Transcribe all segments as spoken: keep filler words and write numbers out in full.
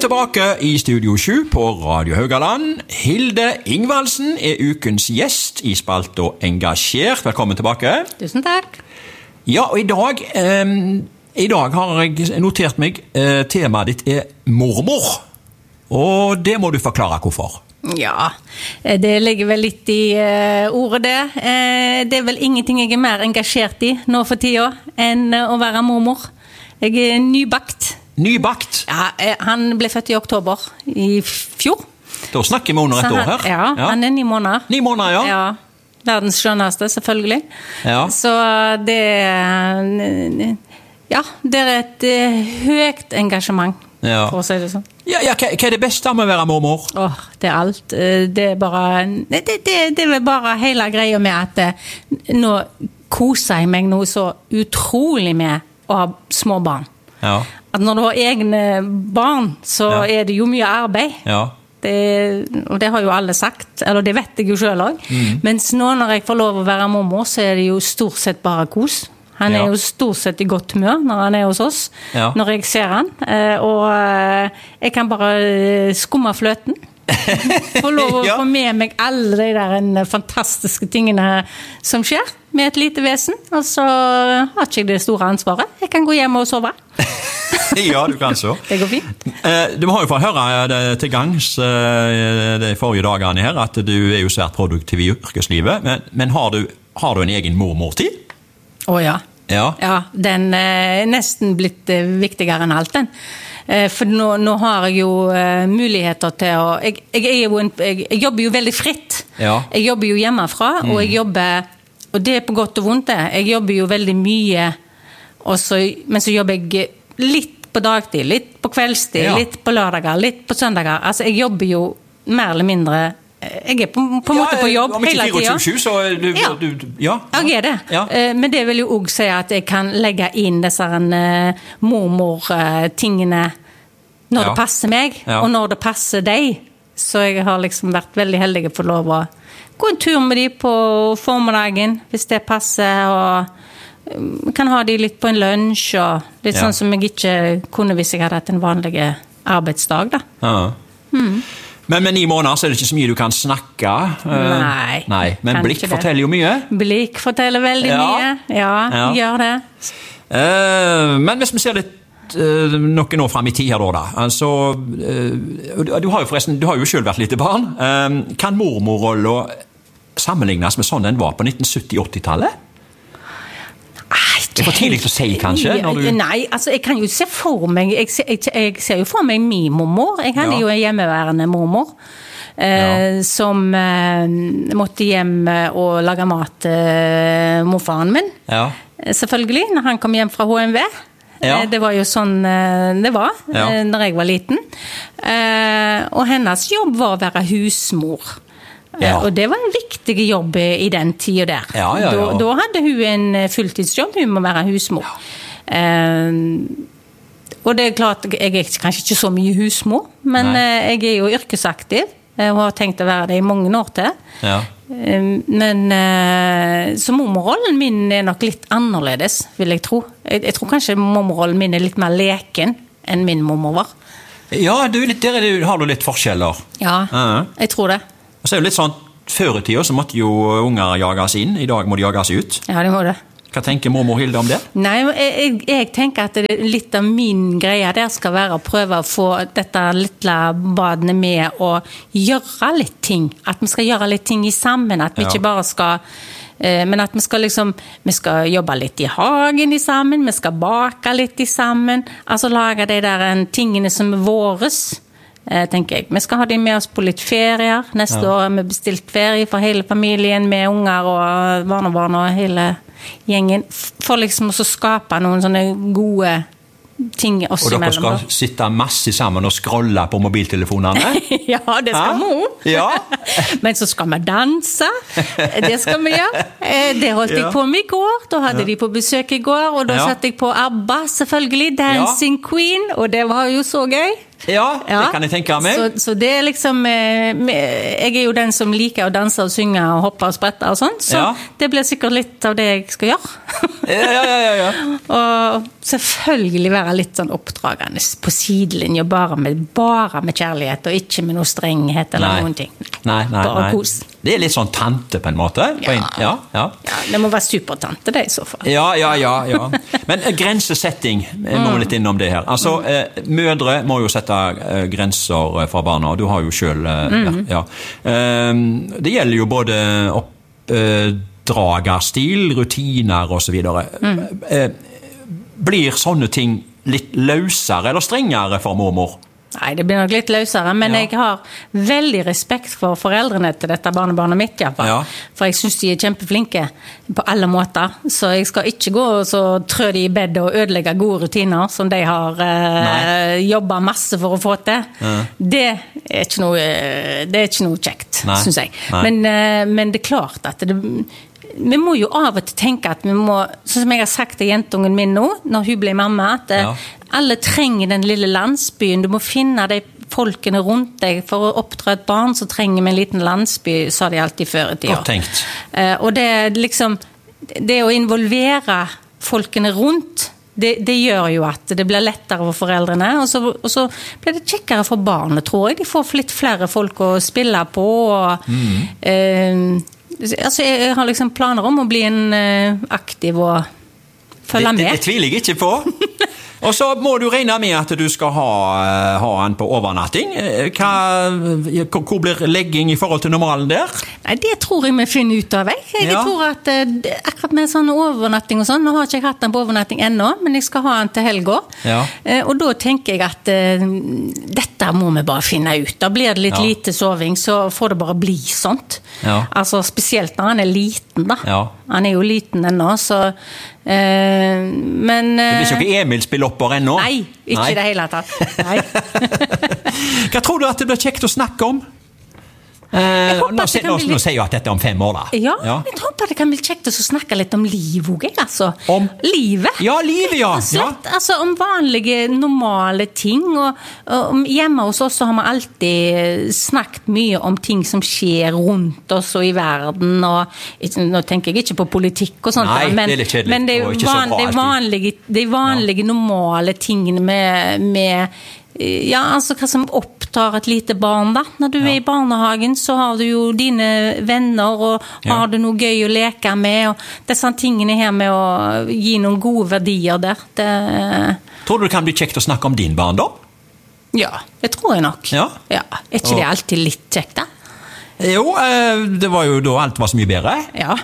tilbake i Studio sju på Radio Haugaland. Hilde Ingvaldsen er ukens gjest i spalta Engasjert. Velkommen tilbake. Tusen takk. Ja, og i dag, eh, i dag har jeg notert meg, eh, temaet ditt er mormor. Og det må du forklare hvorfor. Ja, det ligger vel litt i uh, ordet det. Uh, det er vel ingenting jeg er mer engasjert i nå for tida enn uh, å være mormor. Jeg er nybakt. Nybakt? Ja, uh, han ble født i oktober i fjor. Da snakker vi under et han, år her. Ja, ja, han er ni måneder. Ni måneder, ja. Ja, verdens skjønneste, selvfølgelig. Ja. Så det, ja, det er et uh, høyt engasjement. Ja. For å si det sånn. Ja, ja, hva, hva er det beste med å være mormor? Åh, det er alt. Det er bare, det, det, det er bare hele greia med at nå koser jeg meg noe så utrolig med å ha små barn. Ja. At når du har egne barn, så ja. Er det jo mye arbeid. Ja. Det, og det har jo alle sagt, eller det vet jeg jo selv også. Mm. Mens nå når jeg får lov å være mormor, så er det jo stort sett bare kos. Han er ja. Jo stort sett i godt humør når han er hos oss, ja. Når jeg ser han. Og jeg kan bare skumme fløten. Få lov å ja. Få med meg alle de der fantastiske tingene som skjer med et lite vesen. Og så har ikke jeg det store ansvaret. Jeg kan gå hjem og sove. Ja, du kan så. Det går fint. Du har jo fått høre det til gangs de forrige dagene her, at du er jo svært produktiv i yrkeslivet. Men, men har, du, har du en egen mormortid? Å ja. Ja. Ja, den er nesten blitt viktigere enn alt den. For nå, nå har jeg jo muligheter til å... Jeg, jeg, er jo en, jeg, jeg jobber jo veldig fritt. Ja. Jeg jobber jo hjemmefra, mm. og jeg jobber... Og det er på godt og vondt det. Jeg jobber jo veldig mye, og så, men så jobber jeg litt på dagtid, litt på kveldstid, ja. Litt på lørdager, litt på søndager. Altså, jeg jobber jo mer eller mindre... Jeg er på, på en måte på jobb hele tiden. Om ikke fireogtjue, så du, ja. Du, ja. Jeg er det. Ja. Men det vil jo også si at jeg kan legge inn disse mormor-tingene når ja. Det passer meg, ja. Og når det passer deg. Så jeg har liksom vært veldig heldig for lov å gå en tur med de på formiddagen, hvis det passer, og kan ha de litt på en lunsj, og litt ja. Sånn som jeg ikke kunne hvis jeg hadde hatt en vanlig arbeidsdag. Da. Ja. Hmm. Men med ni måneder så er det ikke så mye du kan snakke. Nei. Nei. Men blikk forteller jo mye. Blikk forteller veldig ja. Mye. Ja, ja, gjør det. Uh, men hvis vi ser litt uh, noen år frem i tid her da, altså, uh, du har jo forresten, du har jo selv vært lite barn. Uh, kan mormorrollen sammenlignes med sånn den var på nitten sytti-åtti-tallet? Det er for tidlig å si, kanskje? Når du... Nei, altså, jeg kan jo se for meg, jeg ser, jeg, jeg ser jo for meg min mormor. Jeg hadde ja. Jo en hjemmeværende mormor, eh, ja. Som eh, måtte hjem og lage mat til eh, morfaren min. Ja. Selvfølgelig, når han kom hjem fra H M V. Ja. Eh, det var jo sånn eh, det var, ja. eh, når jeg var liten. Eh, og hennes jobb var å være husmor. Ja. Og det var en viktig jobb i den tiden der. Ja, ja, ja. Da, da hadde hun en fulltidsjobb, hun må være husmor. Ja. Eh, og det er klart, jeg er kanskje ikke så mye husmor, men eh, jeg er jo yrkesaktiv, og har tenkt å være det i mange år til. Ja. Eh, men eh, så mormorrollen min er nok litt annerledes, vil jeg tro. Jeg, jeg tror kanskje mormorrollen min er litt mer leken enn min mormor var. Ja, du, der er det, har du litt forskjeller. Ja, uh-huh. Jeg tror det. Og så er det litt sånn, før i tiden så måtte jo unger jages inn, i dag må de jages ut. Ja, det må det. Hva tenker mormor Hilde om det? Nei, jeg, jeg tenker at det, litt av min greie der skal være å prøve å få dette lille badene med å gjøre litt ting. At vi skal gjøre litt ting i sammen, at vi ja. Ikke bare skal... Men at vi skal liksom, vi skal jobbe litt i hagen i sammen, vi skal bake litt i sammen, altså lage de der tingene som er våres, tenker jeg. Vi skal ha de med oss på litt ferier. Neste ja. År har vi bestilt ferie for hele familien med unger og barnebarn og hele gjengen. For liksom å skape noen sånne gode ting oss imellom. Og dere skal sitte masse sammen og scrolle på mobiltelefonene? Ja, det skal vi. Ja. Men så skal vi danse. Det skal vi gjøre. Det holdt jeg på med i går. Da hadde ja. De på besøk i går, og da ja. Satt jeg på ABBA, selvfølgelig, Dancing ja. Queen, og det var jo så gøy. Ja, det ja. kan jeg tenke meg. Så, så det er liksom, jeg er jo den som liker å danse og synge og hoppe og sprette og sånn, så ja. det blir sikkert litt av det jeg skal gjøre. ja, ja, ja, ja. Og selvfølgelig være litt sånn oppdragende på sidelinje, bare med, bare med kjærlighet, og ikke med noe strenghet eller nei. noen ting. Nei, nei, bare nei. kos. Det er litt sånn tante på en måte. Ja. En, ja, ja. ja, det må være supertante det i så fall. Ja, ja, ja. ja. Men eh, grensesetting, jeg må litt innom det her. Altså, eh, mødre må jo sette eh, grenser for barna, og du har jo selv, eh, mm. ja. Eh, det gjelder jo både oppdragerstil, rutiner og så videre. Mm. Eh, blir sånne ting litt løsere eller strengere for mormor? Nei, det blir nok litt løsere, men ja. jeg har veldig respekt for foreldrene til dette barnebarnet mitt, i hvert fall. Ja. For jeg synes de er kjempeflinke på alle måter, så jeg skal ikke gå og så trø de i bed og ødelegge gode rutiner som de har eh, jobbet masse for å få til. Ja. Det, er ikke noe, det er ikke noe kjekt, Nei. synes jeg. Men, eh, men det er klart at det vi må jo av og til tenke at vi må, sånn som jeg har sagt til jentungen min nå, når hun ble mamma, at ja. alle trenger den lille landsbyen. Du må finne de folkene rundt deg. For å oppdra et barn, så trenger vi en liten landsby, sa de alltid før i tida. Godt tenkt. Uh, og det er liksom, det å involvere folkene rundt, det, det gjør jo at det blir lettere for foreldrene, og så, og så blir det kjekkere for barnet, tror jeg. De får litt flere folk å spille på, og mm. uh, altså, jeg har liksom planer om å bli en uh, aktiv og følge med. Det, det, det tviler jeg ikke på. Og så må du regne med at du skal ha, ha en på overnatting. Hva, hvor blir legging i forhold til normalen der? Nei, det tror jeg vi finner ut av. Jeg, jeg ja. tror at uh, akkurat med sånn overnatting og sånn, nå har ikke jeg hatt den på overnatting ennå, men jeg skal ha den til helga. Ja. Uh, og da tenker jeg at uh, dette må vi bare finne ut. Da blir det litt ja. lite soving, så får det bare bli sånt. Ja. Altså spesielt når han er liten da. Ja. Han er jo liten ennå, så uh, men uh, det blir ikke Emil-spillopper ennå? Nei, ikke nei. det hele tatt. Nei. Hva tror du at det blir kjekt å snakke om? Eh, nå, nå, nå, nå sier jeg at dette er om fem år da. Ja, ja. jeg håper det kan bli kjekt å snakke litt om liv også, altså. Om? Livet. Ja, livet, ja. Slett, ja. Altså om vanlige, normale ting, og, og hjemme hos oss så har vi alltid snakket mye om ting som skjer rundt oss og i verden, og nå tenker jeg ikke på politikk og sånt. Nei, men, det er litt kjedelig, men det er og ikke så bra. Det er vanlige, de vanlige ja. normale tingene med, med ja, altså hva som opptar et lite barn da. Når du ja. er i barnehagen så har du jo dine venner og ja. har du noe gøy å leke med, og disse tingene her med å gi noen gode verdier der. Det... Tror du det kan bli kjekt å snakke om din barndom? Ja, det tror jeg nok. Ja. Ja. Er ikke og... det alltid litt kjekt da? Jo, det var jo da alt var så mye bedre. Ja.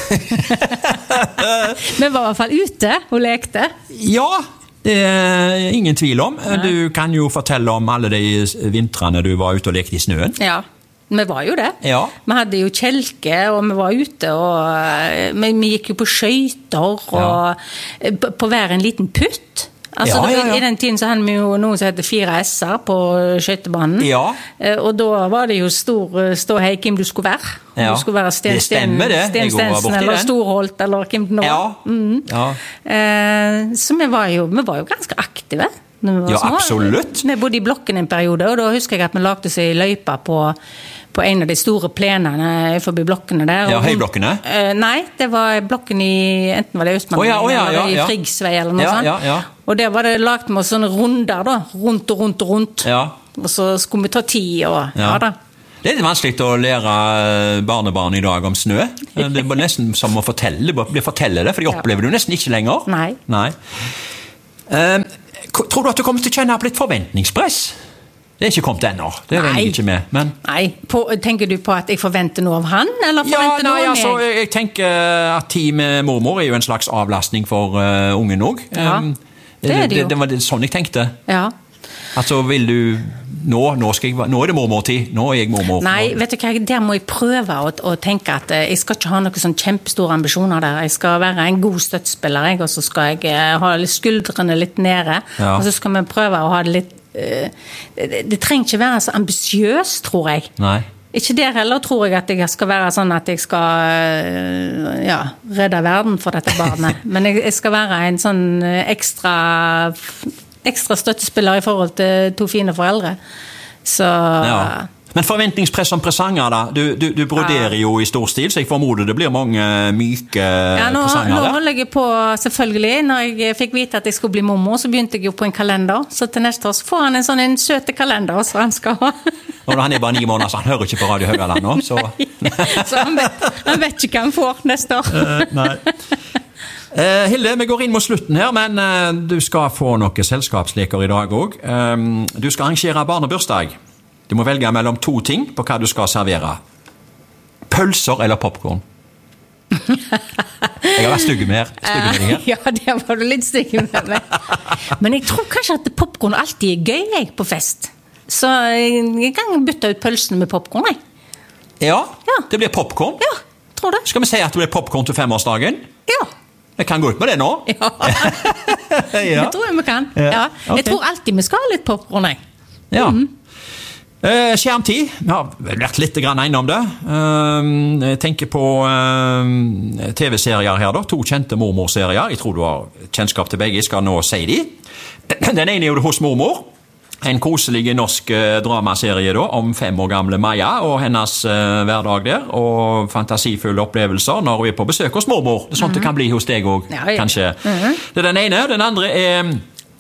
Vi var i hvert fall ute og lekte. Ja, det er ingen tvil om. Nei. Du kan jo fortelle om alle de vintrene du var ute og lekte i snøen. Ja, vi var jo det. Ja. Vi hadde jo kjelke, og vi var ute, og vi, vi gikk jo på skøyter, og ja. på, på hver en liten putt. Altså, ja, ja, ja. I den tiden så hadde vi jo noe som heter fire S-er på skøytebanen. Ja. Og da var det jo stor stå hei hvem du skulle være. Ja. Du skulle være Sten, Sten, Sten Stensen eller Storholt eller hvem det nå. Ja. Mm. Ja. Eh, så vi var, jo, vi var jo ganske aktive. Ja, små. Absolutt. Vi bodde i blokken en periode, og da husker jeg at vi lagde seg løypa på på en av de store plenene forbi blokkene der. Ja, høyblokkene? Uh, nei, det var blokken i, enten var det Østmann, oh, ja, oh, ja, ja, eller i Frigsvei eller noe ja, sånt. Ja, ja. Og der var det lagt med sånne runder da, rundt og rundt og rundt. Ja. Og så skulle vi ta tid og ja, ja da. Det er litt vanskelig å lære barnebarn i dag om snø. Det er nesten som å fortelle, bli fortelle det, for de opplever det jo nesten ikke lenger. Nei. Nei. Uh, tror du at du kommer til å kjenne på litt forventningspress? Det er ikke kommet ennå, det regner jeg ikke med. Men... Nei, på, tenker du på at jeg forventer noe av han, eller forventer ja, nei, noe av altså, meg? Jeg tenker at tid med mormor er jo en slags avlastning for uh, ungen også. Ja, um, det er det jo. Det, det var sånn jeg tenkte. Ja. Altså, vil du... Nå, nå, skal jeg, nå er det mormor-tid, nå er jeg mormor. Nei, vet du hva, der må jeg prøve å, å tenke at jeg skal ikke ha noen sånn kjempestore ambisjoner der. Jeg skal være en god støttspiller, jeg, og så skal jeg ha skuldrene litt nede, ja. Og så skal vi prøve å ha det litt det, det trenger ikke være så ambisiøs, tror jeg. Nei. Ikke der heller tror jeg at jeg skal være sånn at jeg skal ja, redde verden for dette barnet. Men jeg, jeg skal være en sånn ekstra ekstra støttespiller i forhold til to fine foreldre. Så... Ja. Men forventningspress om presanger da, du, du, du broderer jo i stor stil, så jeg formoder det blir mange myke ja, nå, presanger nå der. holder jeg på, selvfølgelig, når jeg fikk vite at jeg skulle bli mormor, så begynte jeg jo på en kalender, så til neste år så får han en sånn en søte kalender, så han skal ha. Og han er bare ni måneder, så han hører ikke på Radio Høgaland nå, så... så han vet, han vet ikke hva han får neste år. uh, nei. Uh, Hilde, vi går inn mot slutten her, men uh, du skal få noen selskapsleker i dag også. Um, du skal arrangere barnebursdag. Du må velge mellom to ting på hva du skal servere. Pølser eller popcorn? Jeg har vært stygg med her. Stygg med deg her. Ja, det var du litt stygg med meg. Men jeg tror kanskje at popcorn alltid er gøy jeg, på fest. Så jeg kan bytte ut pølsene med popcorn, jeg. Ja, Ja. det blir popcorn. Ja, tror det. Skal vi si at det blir popcorn til femårsdagen? Ja. Vi kan gå ut med det nå. Ja. Ja. Det tror jeg vi kan. Ja, Ja. ok. Jeg tror alltid vi skal ha litt popcorn, jeg. Ja. Eh, skjermtid, vi har vært litt grann innom det. Eh, jeg tenker på eh, T V-serier her da, to kjente mormorserier. Jeg tror du har kjennskap til begge, jeg skal nå si de. Den ene er jo Hos mormor. En koselig norsk eh, dramaserie da, om fem år gamle Maja og hennes eh, hverdag der, og fantasifulle opplevelser når hun er på besøk hos mormor. Det er sånt mm-hmm. det kan bli hos deg også, Ja, ja. kanskje. Mm-hmm. Det er den ene. Den andre er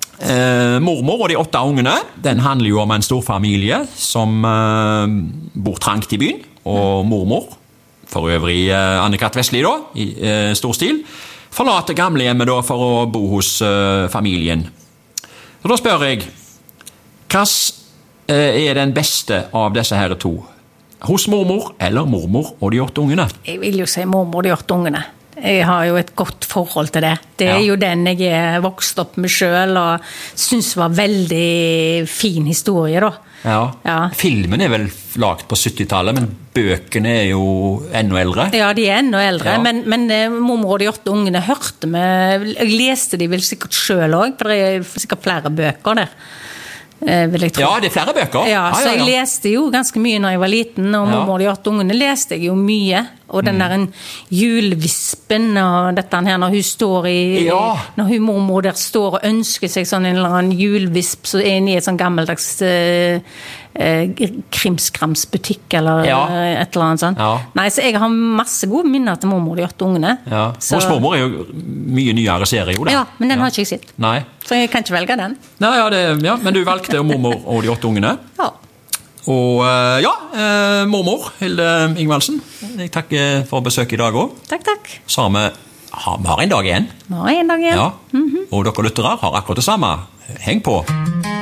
Eh, mormor og de åtte ungene. Den handler jo om en stor familie som eh, bor trangt i byen, og mormor, for øvrig eh, Anne-Kat. Vestli da, i eh, stor stil, forlater gamlehjemmet da for å bo hos eh, familien. Og da spør jeg, hva eh, er den beste av disse her to? Hos mormor eller mormor og de åtte ungene? Jeg vil jo si mormor og de åtte ungene. Jeg har jo et godt forhold til det. Det er Ja. jo den jeg er vokst opp med selv, og synes var veldig fin historie da. Ja. Ja. Filmen er vel lagt på syttitallet, men bøkene er jo enda eldre. Ja, de er enda eldre, Ja. men, men eh, mormor og de åtte ungene hørte med, jeg leste de vel sikkert selv også, for det er sikkert flere bøker der, eh, vil jeg tro. Ja, det er flere bøker. Ja, så jeg leste jo ganske mye når jeg var liten, og Ja. mormor og de åtte ungene leste jeg jo mye. Og den der en julevispen, og dette her når hun står i, Ja. når hun mormor der står og ønsker seg sånn en eller annen julevisp, så er hun i et sånn gammeldags eh, eh, krimskramsbutikk, eller Ja. eh, et eller annet sånt. Ja. Nei, så jeg har masse gode minner til mormor og de åtte ungene. Ja. Så, Hos mormor er jo mye nyere serie, jo da. ja, men den har ikke jeg sett. Nei. Så jeg kan ikke velge den. Nei, ja, det, ja, men du valgte mormor og de åtte ungene. Ja. Og eh, ja, eh, mormor, Hilde Ingvaldsen, jeg takker for besøk i dag også. Takk, takk. Så har vi, ha, vi har en dag igjen. Nå er en dag igjen. Ja. Og dere lyttere har akkurat det samme. Heng på.